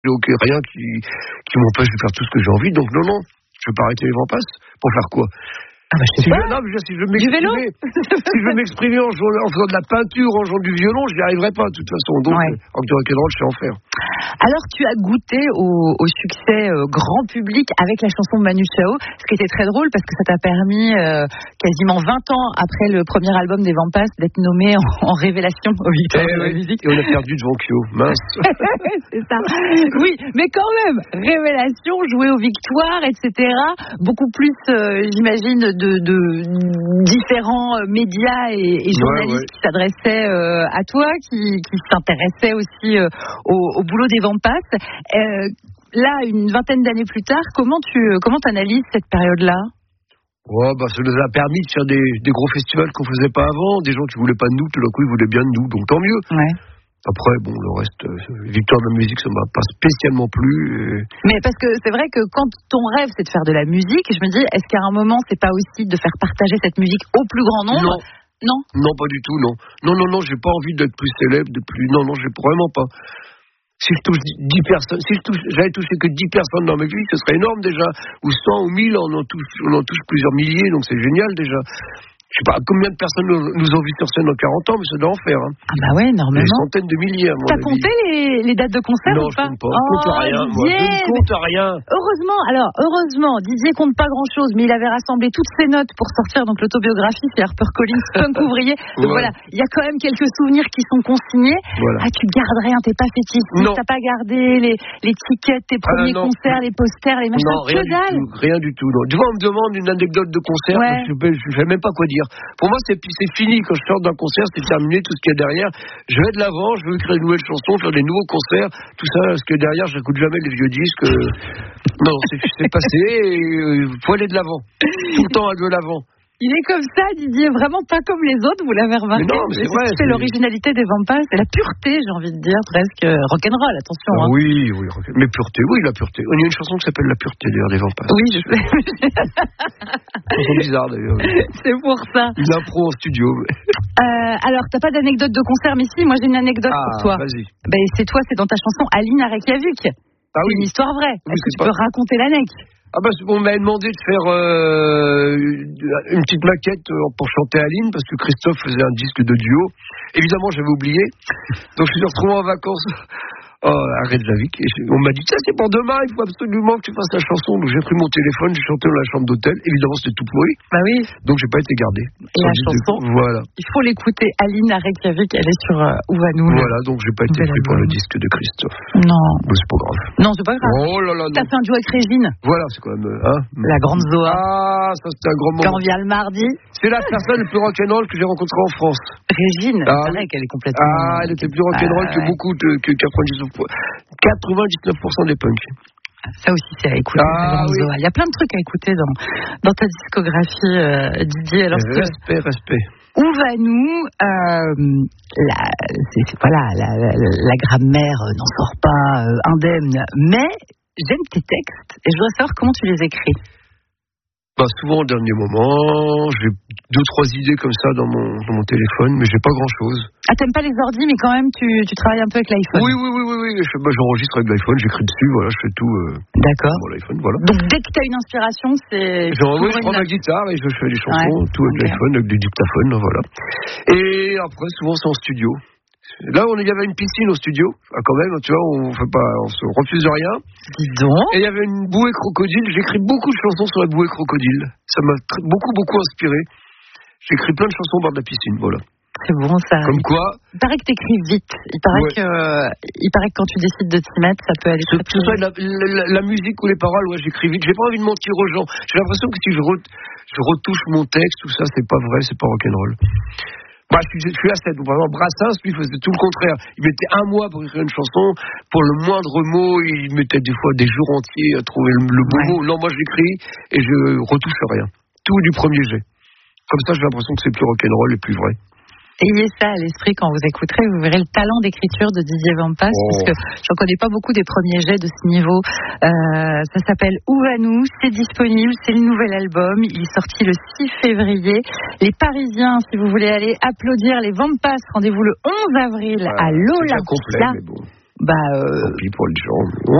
rien qui m'empêche de faire tout ce que j'ai envie. Donc non, je vais pas arrêter les Vampas. Pour faire quoi? Si je veux m'exprimer en faisant de la peinture, en jouant du violon, je n'y arriverai pas de toute façon. Donc, en rock'n'roll, je sais en faire. Alors, tu as goûté au succès grand public avec la chanson Manu Chao, ce qui était très drôle parce que ça t'a permis, quasiment 20 ans après le premier album des Vampas, d'être nommé en révélation aux Victoires de la musique. Et on a perdu devant Kyo, mince. C'est ça. Oui, mais quand même, révélation, jouer aux Victoires, etc. Beaucoup plus, j'imagine, de différents médias et journalistes qui s'adressaient à toi, qui s'intéressaient aussi au boulot des Vampas. Là, une vingtaine d'années plus tard, comment t'analyses cette période-là? Ça nous a permis de faire des gros festivals qu'on faisait pas avant, des gens qui voulaient pas de nous, tout d'un coup ils voulaient bien de nous, donc tant mieux. Après, le reste, Victoire de la musique, ça m'a pas spécialement plu. Mais parce que c'est vrai que quand ton rêve, c'est de faire de la musique, je me dis, est-ce qu'à un moment, c'est pas aussi de faire partager cette musique au plus grand nombre? Non, pas du tout, non. Non, j'ai pas envie d'être plus célèbre, Non, j'ai vraiment pas. Si je touche 10 personnes, j'avais touché que 10 personnes dans ma vie, ce serait énorme déjà. Ou 100 ou 1000, on en touche plusieurs milliers, donc c'est génial déjà. Je sais pas combien de personnes nous ont vu sur scène en 40 ans, mais ça doit en faire. Ah bah ouais, normalement. Des centaines de milliers, à mon avis. T'as compté les dates de concert ou pas? Non, je compte pas. Je compte rien. Moi, je ne compte rien. Heureusement, Didier compte pas grand-chose, mais il avait rassemblé toutes ses notes pour sortir donc l'autobiographie, c'est HarperCollins, Punk ouvrier. Donc voilà, il y a quand même quelques souvenirs qui sont consignés. Ah, tu gardes rien, t'es pas fétichiste, t'as pas gardé les tickets, tes premiers concerts, les posters, les machins. Non, rien du tout. Tu vois, on me demande une anecdote de concert, je sais même pas quoi dire. Pour moi, c'est fini. Quand je sors d'un concert, c'est terminé. Tout ce qu'il y a derrière, je vais de l'avant. Je veux écrire de nouvelles chansons, faire des nouveaux concerts. Tout ça, ce qu'il y a derrière, j'écoute jamais les vieux disques. Non, c'est passé. Il faut aller de l'avant. Tout le temps de l'avant. Il est comme ça, Didier, vraiment pas comme les autres, vous l'avez remarqué. Mais non, mais c'est vrai. C'est l'originalité des Vampas, c'est la pureté, j'ai envie de dire, presque rock'n'roll, attention. Oui, mais pureté, la pureté. Il y a une chanson qui s'appelle La pureté, d'ailleurs, des Vampas. Oui, je sais. C'est bizarre, d'ailleurs. C'est pour ça. Une impro en studio. Alors, t'as pas d'anecdote de concert, mais si, moi j'ai une anecdote pour toi. Vas-y. C'est dans ta chanson Aline à Reykjavik. C'est une histoire vraie. Est-ce que tu peux raconter l'anecdote? On m'avait demandé de faire une petite maquette pour chanter Aline, parce que Christophe faisait un disque de duo. Évidemment, j'avais oublié. Donc, je suis retrouvé en vacances à Reykjavik. Et on m'a dit, tiens, c'est pour demain, il faut absolument que tu fasses la chanson. Donc, j'ai pris mon téléphone, j'ai chanté dans la chambre d'hôtel. Évidemment, c'était tout pourri. Bah oui. Donc, j'ai pas été gardé. Et la chanson, voilà. Il faut l'écouter. Aline à Reykjavik, elle est sur Ouvanou. Voilà, donc j'ai pas été pris pour le disque de Christophe. Non. Mais c'est pas grave. Non, c'est pas grave. Oh là là, non. T'as fait un duo avec Régine. Voilà, c'est quand même, La grande Zoa. Ah, ça c'était un grand moment. Quand vient le mardi. C'est la personne la plus rock'n'roll que j'ai rencontrée en France. Régine, c'est vrai qu'elle est complètement... elle était plus rock'n'roll que beaucoup, que 99% des punks. Ça aussi, c'est à écouter. Oui. Il y a plein de trucs à écouter dans ta discographie, Didier. Alors, respect. Ouvanou, la grammaire n'en sort pas indemne, mais j'aime tes textes et je voudrais savoir comment tu les écris. Souvent au dernier moment, j'ai 2-3 idées comme ça dans mon téléphone, mais j'ai pas grand-chose. Ah, t'aimes pas les ordis, mais quand même tu travailles un peu avec l'iPhone. Oui. J'enregistre avec l'iPhone, j'écris dessus, voilà, je fais tout. D'accord. Sur l'iPhone, voilà. Donc dès que t'as une inspiration, c'est. Je prends ma guitare et je fais des chansons, tout avec l'iPhone, avec du dictaphone, voilà. Et après, souvent c'est en studio. Là, il y avait une piscine au studio, quand même, tu vois, on se refuse de rien. Dis donc. Et il y avait une bouée crocodile, j'écris beaucoup de chansons sur la bouée crocodile. Ça m'a beaucoup inspiré. J'écris plein de chansons au bord de la piscine, voilà. C'est bon ça. Comme quoi. Il paraît que t'écris vite. Il paraît que quand tu décides de t'y mettre, ça peut aller très vite. Que ce soit la musique ou les paroles, j'écris vite. J'ai pas envie de mentir aux gens. J'ai l'impression que si je retouche mon texte, tout ça, c'est pas vrai, c'est pas rock'n'roll. Je suis à 7. Par exemple, Brassens, lui, faisait tout le contraire. Il mettait 1 mois pour écrire une chanson. Pour le moindre mot, il mettait des fois des jours entiers à trouver le bon mot. Non, moi, j'écris et je retouche rien. Tout du premier jet. Comme ça, j'ai l'impression que c'est plus rock'n'roll et plus vrai. Ayez ça à l'esprit quand vous écouterez, vous verrez le talent d'écriture de Didier Vampas, parce que j'en connais pas beaucoup des premiers jets de ce niveau. Ça s'appelle Ouvanou, c'est disponible, c'est le nouvel album, il est sorti le 6 février. Les Parisiens, si vous voulez aller applaudir les Vampas, rendez-vous le 11 avril à l'Olympia. Tant pis pour les gens.